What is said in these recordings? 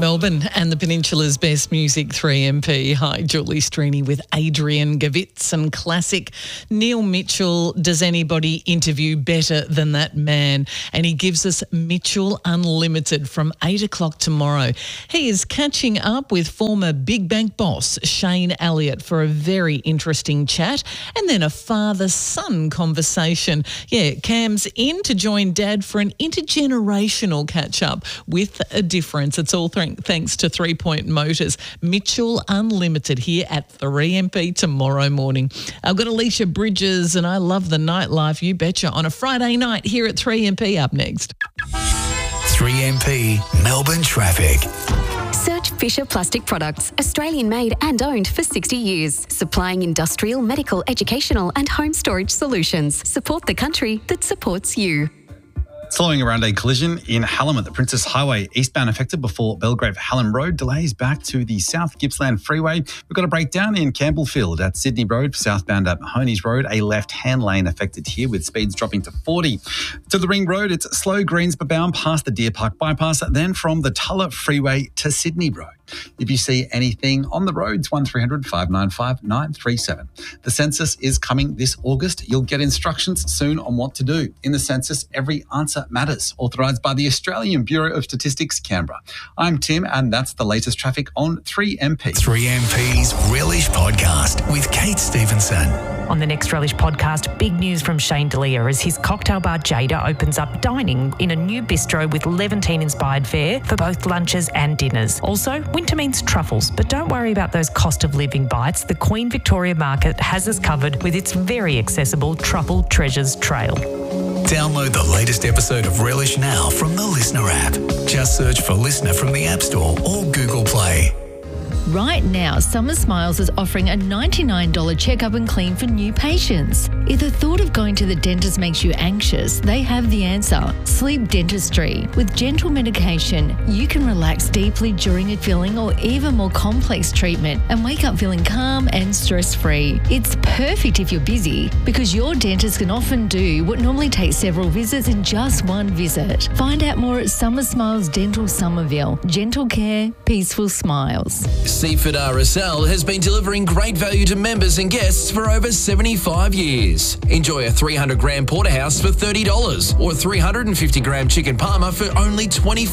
Melbourne and the Peninsula's best music, 3MP. Hi, Julie Strini with Adrian Gavitz and classic Neil Mitchell. Does anybody interview better than that man? And he gives us Mitchell Unlimited from 8 o'clock tomorrow. He is catching up with former Big Bank boss Shane Elliott for a very interesting chat and then a father-son conversation. Yeah, Cam's in to join Dad for an intergenerational catch-up with a difference. It's all thanks to 3 Point Motors. Mitchell Unlimited here at 3MP tomorrow morning. I've got Alicia Bridges and I love the nightlife, you betcha, on a Friday night here at 3MP up next. 3MP Melbourne traffic. Search Fisher Plastic Products, Australian made and owned for 60 years, supplying industrial, medical, educational and home storage solutions. Support the country that supports you. Following around a collision in Hallam at the Princess Highway, eastbound affected before Belgrave Hallam Road. Delays back to the South Gippsland Freeway. We've got a breakdown in Campbellfield at Sydney Road, southbound at Mahoney's Road. A left-hand lane affected here with speeds dropping to 40. To the Ring Road, it's slow Greensborough bound past the Deer Park bypass, then from the Tulla Freeway to Sydney Road. If you see anything on the roads, 1300 595 937. The census is coming this August. You'll get instructions soon on what to do. In the census, every answer matters. Authorised by the Australian Bureau of Statistics, Canberra. I'm Tim, and that's the latest traffic on 3MP. 3MP's Relish Podcast with Kate Stevenson. On the next Relish Podcast, big news from Shane D'Elia as his cocktail bar Jada opens up dining in a new bistro with Levantine-inspired fare for both lunches and dinners. Also, winter means truffles, but don't worry about those cost of living bites. The Queen Victoria Market has us covered with its very accessible Truffle Treasures Trail. Download the latest episode of Relish now from the Listener app. Just search for Listener from the App Store or Google Play. Right now, Summer Smiles is offering a $99 checkup and clean for new patients. If the thought of going to the dentist makes you anxious, they have the answer. Sleep Dentistry. With gentle medication, you can relax deeply during a filling or even more complex treatment and wake up feeling calm and stress-free. It's perfect if you're busy because your dentist can often do what normally takes several visits in just one visit. Find out more at Summer Smiles Dental Somerville. Gentle care, peaceful smiles. Seaford RSL has been delivering great value to members and guests for over 75 years. Enjoy a 300-gram porterhouse for $30 or a 350-gram chicken parma for only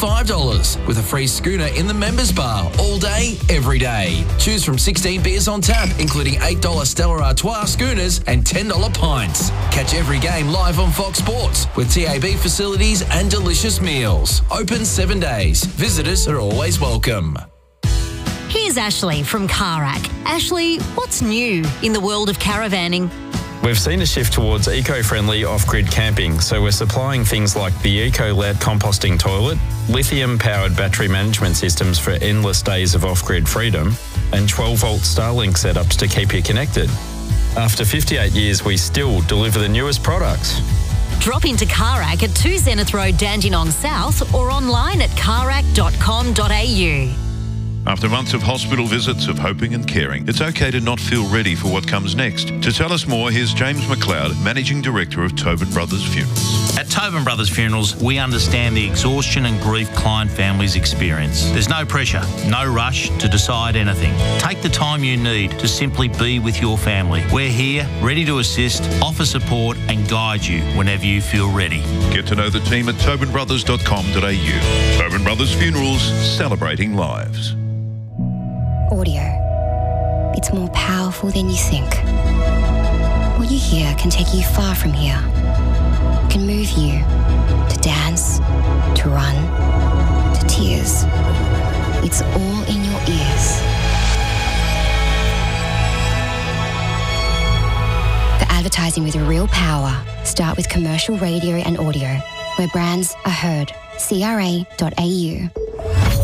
$25 with a free schooner in the members bar all day, every day. Choose from 16 beers on tap, including $8 Stella Artois schooners and $10 pints. Catch every game live on Fox Sports with TAB facilities and delicious meals. Open 7 days. Visitors are always welcome. Here's Ashley from Carac. Ashley, what's new in the world of caravanning? We've seen a shift towards eco-friendly off-grid camping, so we're supplying things like the Eco-LED composting toilet, lithium-powered battery management systems for endless days of off-grid freedom, and 12-volt Starlink setups to keep you connected. After 58 years, we still deliver the newest products. Drop into Carac at 2 Zenith Road, Dandenong South, or online at carac.com.au. After months of hospital visits, of hoping and caring, it's okay to not feel ready for what comes next. To tell us more, here's James McLeod, Managing Director of Tobin Brothers Funerals. At Tobin Brothers Funerals, we understand the exhaustion and grief client families experience. There's no pressure, no rush to decide anything. Take the time you need to simply be with your family. We're here, ready to assist, offer support and guide you whenever you feel ready. Get to know the team at tobinbrothers.com.au. Tobin Brothers Funerals, celebrating lives. Audio. It's more powerful than you think. What you hear can take you far from here. It can move you to dance, to run, to tears. It's all in your ears. For advertising with real power, start with commercial radio and audio, where brands are heard. CRA.au.